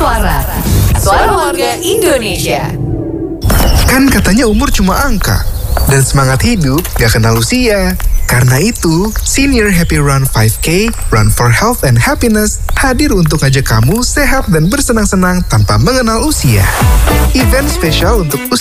Suara. Suara warga Indonesia. Kan katanya umur cuma angka, dan semangat hidup gak kenal usia. Karena itu, Senior Happy Run 5K, Run for Health and Happiness, hadir untuk ajak kamu sehat dan bersenang-senang tanpa mengenal usia. Event spesial untuk usia